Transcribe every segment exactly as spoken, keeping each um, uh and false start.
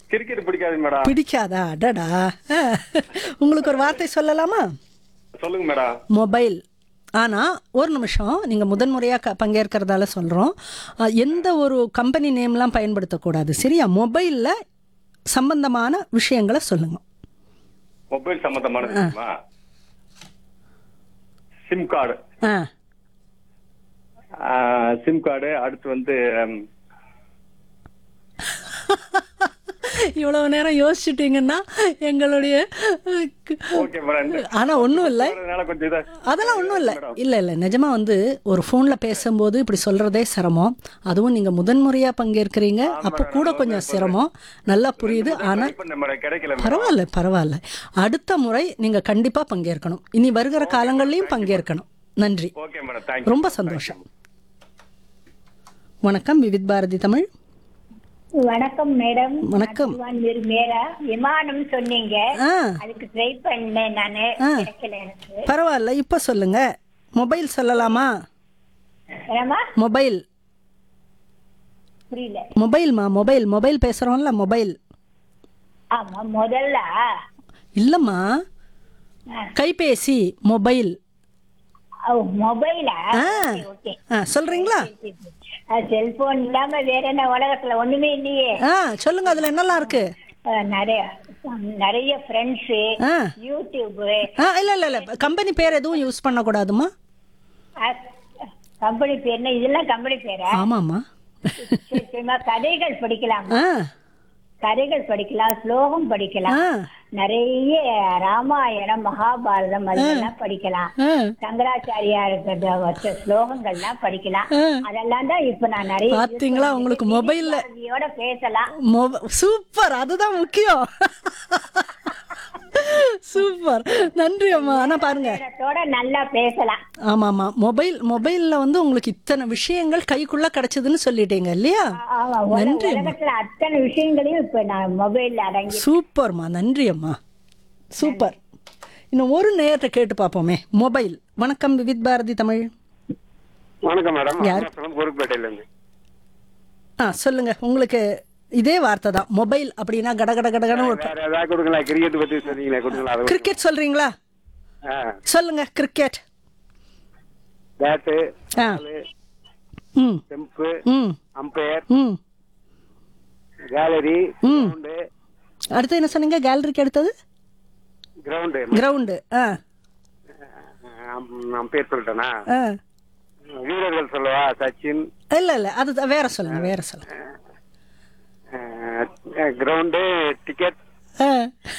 Cricket பிடிக்காது madam. பிடிக்காதா? அடடா. ஆ. உங்களுக்கு ஒரு வார்த்தை சொல்லலாமா? சொல்லுங்க மேடம். மொபைல். ஆனால் ஒரு நிமிஷம், நீங்கள் முதன்முறையாக க பங்கேற்கிறதால சொல்கிறோம், எந்த ஒரு கம்பெனி நேம்லாம் பயன்படுத்தக்கூடாது, சரியா? மொபைலில் சம்பந்தமான விஷயங்களை சொல்லுங்க. Mobile சம்பந்தமானது sim card. ஆ சிம் கார்டு. அடுத்து வந்து இவ்வளவு நேரம் யோசிச்சுட்டீங்கன்னா எங்களுடைய ஓகே மேடம். ஆனால் ஒன்றும் இல்லை, கொஞ்சம் இதா அதெல்லாம் ஒன்றும் இல்லை. இல்லை இல்லை நிஜமாக வந்து ஒரு ஃபோனில் பேசும்போது இப்படி சொல்கிறதே சிரமம். அதுவும் நீங்கள் முதன்முறையாக பங்கேற்கிறீங்க, அப்போ கூட கொஞ்சம் சிரமம். நல்லா புரியுது. ஆனால் கிடைக்கல. பரவாயில்ல பரவாயில்ல, அடுத்த முறை நீங்கள் கண்டிப்பாக பங்கேற்கணும். இனி வருகிற காலங்கள்லையும் பங்கேற்கணும். நன்றி, ஓகே மேடம். தேங்க்யூ. ரொம்ப சந்தோஷம். வணக்கம், விவித் பாரதி தமிழ். வணக்கம் மேடம். வணக்கம். மேரா விமானம் சொன்னீங்க, ஆ அதுக்கு ட்ரை பண்ணேன் நானு, ஆ. கிடைக்கல எனக்கு. பரவாயில்ல, இப்போ சொல்லுங்க. மொபைல் சொல்லலாமா? என்னம்மா? மொபைல். புரியல. மொபைல்மா, மொபைல் மொபைல் பேசுகிறோம்ல, மொபைல். ஆமா, முதல்ல இல்லைம்மா, கைபேசி, மொபைல். மொபைலா? ஆ ஓகே. ஆ சொல்கிறீங்களா? செல்போன் இல்லாம வேற என்ன உலகத்துல ஒண்ணுமே இல்லையே. ஆ சொல்லுங்க, அதில் என்னெல்லாம் இருக்கு? அஹ், நிறைய நிறைய ஃப்ரெண்ட்ஸ், ஆ யூடியூப், ஆ இல்லை இல்லை இல்லை, கம்பெனி பேர் எதுவும் யூஸ் பண்ணக்கூடாதுமா. கம்பெனி பேர் என்ன? இதெல்லாம் கம்பெனி பேரா? ஆமாம்மா. சரி, சரிம்மா. கதைகள் படிக்கலாம், ஆ கதைகள் படிக்கலாம், ஸ்லோகம் படிக்கலாம், ஆ நிறைய ராமாயணம் மகாபாரதம் அதெல்லாம் படிக்கலாம், ஆ சங்கராச்சாரியா இருக்கிற வச்ச ஸ்லோகங்கள்லாம் படிக்கலாம். ஆ. அதெல்லாம் தான் இப்ப நான் நிறைய use பாத்தீங்களா, பண்றது. உங்களுக்கு மொபைல்ல பாரதியோட பேசலாம். மொப சூப்பர், அதுதான் முக்கியம். சூப்பர், நன்றி அம்மா. ஆனால் பாருங்க, நேரத்தோட நல்லா பேசலாம். ஆமாம் ஆமாம், மொபைல் மொபைலில் வந்து உங்களுக்கு இத்தனை விஷயங்கள் கைக்குள்ளே கிடைச்சதுன்னு சொல்லிட்டீங்க இல்லையா? ஆமா, உல- நன்றி அம்மா. உலகத்துல அத்தனை விஷயங்களையும் இப்ப நான் மொபைல்ல அடங்கி. சூப்பர்மா, நன்றி அம்மா, சூப்பர். இன்னும் ஒரு நேரத்தை கேட்டு பார்ப்போமே. மொபைல். வணக்கம், விவித் பாரதி தமிழ். வணக்கம் மேடம். யார்? பொறுப்பேட்டையில இருந்து. ஆ சொல்லுங்க. உங்களுக்கு இதே வார்த்தை தான், மொபைல் அப்படின்னா கட கட கடகன்னு ஒரு வேற ஏதாவது கொடுங்களா? கிரிக்கெட் பத்தி சொன்னீங்களே, கொடுங்களா? அது கிரிக்கெட் சொல்றீங்களா? சொல்லுங்க, கிரிக்கெட். பேட்டு, ஆ ம் ஸ்டெம்ப்பு, ம் அம்பையர், ம் கேலரி, ம். கிரவுண்டு. அடுத்து என்ன சொன்னீங்க? கேலரிக்கு அடுத்தது கிரவுண்டு. கிரவுண்டு. ஆ அம்பையர் சொல்லிட்டேனா? ஆ வீரர்கள் சொல்லவா? சச்சின். இல்லை இல்லை, அது த- வேற சொல்லுங்க, வேற சொல்லுங்க. Ground, ticket. ஆ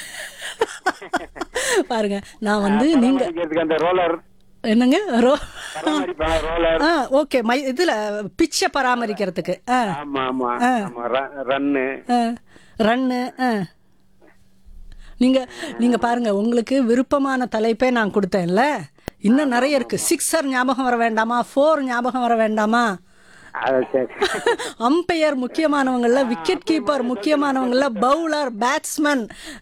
பாருங்க, நான் வந்து நீங்க அந்த ரோலர். என்னங்க row roller. Ah okay, my இதுல பிச்சை பராமரிக்கிறதுக்கு. ஆ ஆமா ஆமா ஆ. ஆமா. ரன்னு. ஆ ரன்னு. ஆ நீங்க நீங்க பாருங்க, உங்களுக்கு விருப்பமான தலைப்பே நான் கொடுத்தேன்ல. இன்னும் நிறைய இருக்கு. சிக்ஸர் ஞாபகம் வர வேண்டாமா? ஃபோர் ஞாபகம் வர வேண்டாமா? அது சரி. Umpire முக்கியமானவங்கள்ல, wicket keeper முக்கியமானவங்கள்ல, bowler, batsman.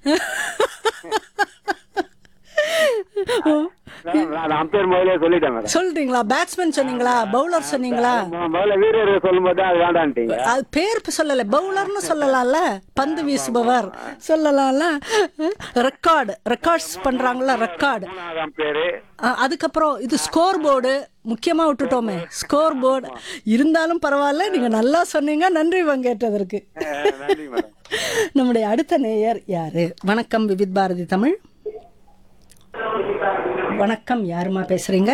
Umpire முதல்ல சொல்லிட்டேன் மேடம். சொல்றீங்களா? பேட்ஸ்மேன் சொன்னீங்களா? பவுலர் சொன்னீங்களா? முதல்ல வீரர்கள் சொல்லும் போது அது வேண்டான்ட்டீங்க. அது பேர் சொல்லல, பவுலர்னு சொல்லலாம்ல, பந்து வீசுபவர் சொல்லலாம்ல. ரெக்கார்டு, ரெக்கார்ட்ஸ் பண்றாங்கல்ல, ரெக்கார்டு. பேரு. அதுக்கப்புறம் இது ஸ்கோர் போர்டு முக்கியமா விட்டுட்டோமே, ஸ்கோர் போர்டு. இருந்தாலும் பரவாயில்ல, நீங்க நல்லா சொன்னீங்க. நன்றி பங்கேற்றதற்கு. நன்றி மேடம். நம்முடைய அடுத்த நேயர் யாரு? வணக்கம், விவித் பாரதி தமிழ். வணக்கம், யாருமா பேசுறீங்க?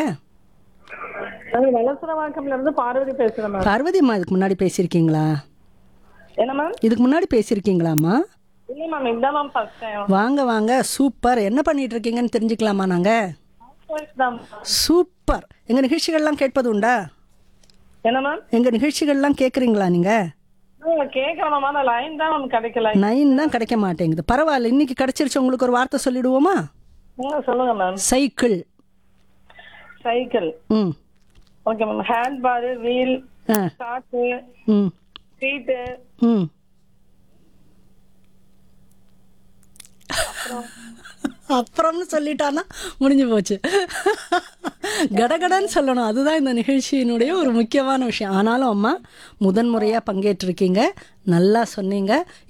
வணக்கம்ல இருந்து பார்வதி பேசுறேன். பார்வதி அம்மா, இதுக்கு முன்னாடி பேசியிருக்கீங்களா? என்ன மேம்? இதுக்கு முன்னாடி பேசியிருக்கீங்களாம்மா? இல்ல மேம், இதான் மேம் ஃபர்ஸ்ட் டைம். வாங்க வாங்க, சூப்பர். என்ன பண்ணிட்டு இருக்கீங்கன்னு தெரிஞ்சுக்கலாமா நாங்க? சூப்பர். எங்க நிகழ்ச்சிகள்லாம் கேட்பது உண்டா? என்ன மேம்? எங்க நிகழ்ச்சிகள்லாம் கேட்குறீங்களா நீங்க? கேட்கலாம் மேம், ஆனா லைன் தான் மேம் கிடைக்கல. நைன் தான் கிடைக்க மாட்டேங்குது. பரவாயில்ல, இன்னைக்கு கிடைச்சிருச்சு. உங்களுக்கு ஒரு வார்த்தை சொல்லிடுவோமா? சொல்லுங்க மேம். சைக்கிள். சைக்கிள். ம் ஓகே மேம். ஹேண்ட் பார், வீல், ஆ ஸ்டார்ட், ம் சீட். ம் அப்புறம்னு சொல்லிட்டானா முடிஞ்சு போச்சு. கடகடன்னு சொல்லணும். அதுதான் இந்த நிகழ்ச்சியினுடைய ஒரு முக்கியமான விஷயம். ஆனாலும் அம்மா முதன்முறையாக பங்கேற்றிருக்கீங்க, நல்லா சொன்னீங்க.